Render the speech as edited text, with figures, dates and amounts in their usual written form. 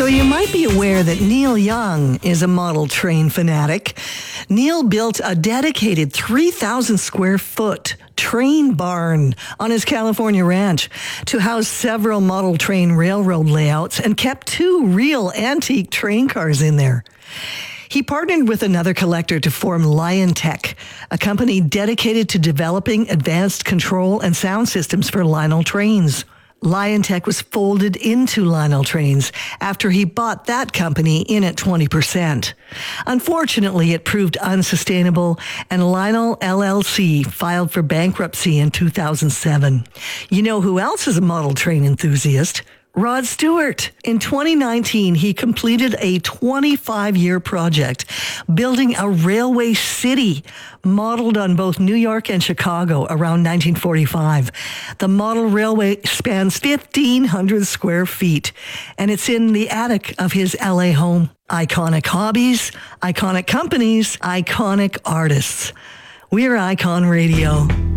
So you might be aware that Neil Young is a model train fanatic. Neil built a dedicated 3,000 square foot train barn on his California ranch to house several model train railroad layouts and kept 2 real antique train cars in there. He partnered with another collector to form Liontech, a company dedicated to developing advanced control and sound systems for Lionel trains. Liontech was folded into Lionel Trains after he bought that company in at 20%. Unfortunately, it proved unsustainable, and Lionel LLC filed for bankruptcy in 2007. You know who else is a model train enthusiast? Rod Stewart. In 2019, he completed a 25-year project building a railway city modeled on both New York and Chicago around 1945. The model railway spans 1,500 square feet, and it's in the attic of his LA home. Iconic hobbies, iconic companies, iconic artists. We're Icon Radio.